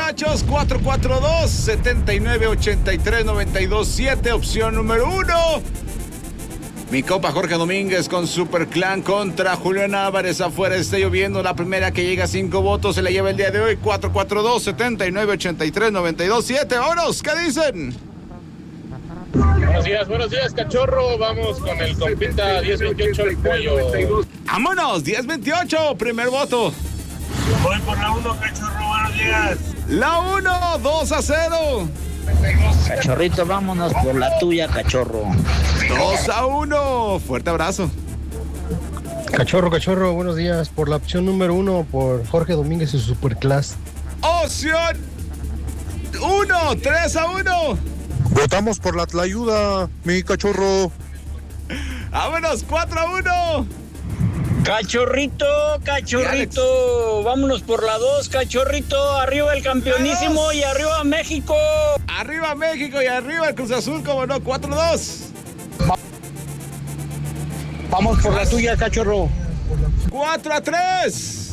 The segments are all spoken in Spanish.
muchachos. 442-7983-927, opción número 1. Mi compa Jorge Domínguez con Super Clan contra Julián Álvarez. Afuera está lloviendo. La primera que llega a 5 votos se la lleva el día de hoy. 442-7983-927. ¡Vámonos! ¿Qué dicen? Buenos días, cachorro. Vamos con el compita 1028 el pollo. ¡Vámonos! 1028, primer voto. Voy por la 1, cachorro. Buenos días. La 1, 2-0. Cachorrito, vámonos por la tuya, cachorro. 2-1. Fuerte abrazo. Cachorro, buenos días. Por la opción número 1, por Jorge Domínguez y su Superclass. Opción 1, 3-1. Votamos por la tlayuda, mi cachorro. Vámonos, 4-1. Cachorrito, vámonos por la 2, cachorrito. Arriba el campeonísimo y arriba México. Arriba México y arriba el Cruz Azul, como no, 4-2. Vamos por la tuya, cachorro. 4-3.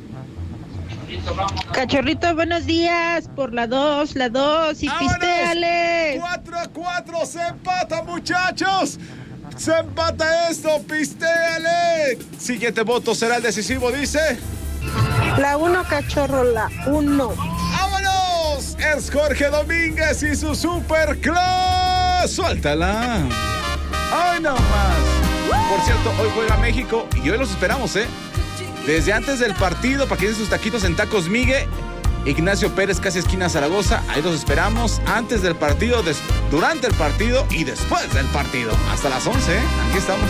Cachorrito, buenos días. Por la 2 y pistéale. 4-4, se empata, muchachos. Se empata esto, pistéale. Siguiente voto será el decisivo, dice. La 1, cachorro, la 1. ¡Vámonos! Es Jorge Domínguez y su Superclass. Suéltala. ¡Ay, no más! Por cierto, hoy juega México y hoy los esperamos, Desde antes del partido, para que den sus taquitos en Tacos Migue. Ignacio Pérez, casi esquina Zaragoza. Ahí los esperamos antes del partido, durante el partido y después del partido. Hasta las 11, Aquí estamos.